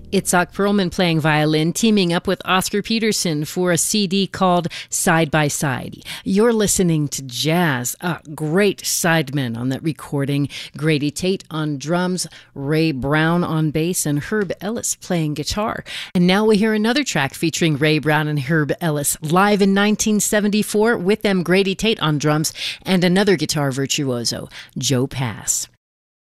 Itzhak Perlman playing violin, teaming up with Oscar Peterson for a CD called Side by Side. You're listening to jazz. Great sidemen on that recording. Grady Tate on drums, Ray Brown on bass, and Herb Ellis playing guitar. And now we hear another track featuring Ray Brown and Herb Ellis, live in 1974 with them, Grady Tate on drums, and another guitar virtuoso, Joe Pass.